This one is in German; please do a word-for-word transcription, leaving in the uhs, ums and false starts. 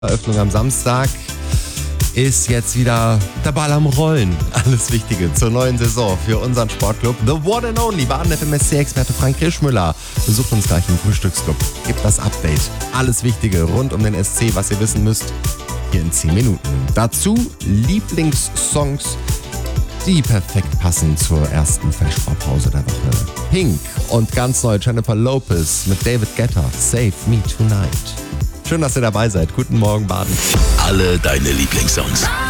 Eröffnung am Samstag ist jetzt wieder der Ball am Rollen. Alles Wichtige zur neuen Saison für unseren Sportclub. The One and Only Baden F M S C-Experte Frank Krischmüller besucht uns gleich im Frühstücksclub. Gibt das Update. Alles Wichtige rund um den S C, was ihr wissen müsst, hier in zehn Minuten. Dazu Lieblingssongs, die perfekt passen zur ersten Festspielpause der Woche. Pink und ganz neu Jennifer Lopez mit David Guetta, Save Me Tonight. Schön, dass ihr dabei seid. Guten Morgen, Baden. Alle deine Lieblingssongs.